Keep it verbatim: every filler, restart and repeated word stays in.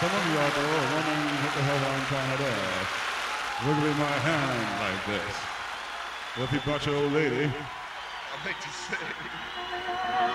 Some of you out there are wondering what the hell I'm trying to do. Wiggling my hand like this. Well, if you brought your old lady, I bet you say.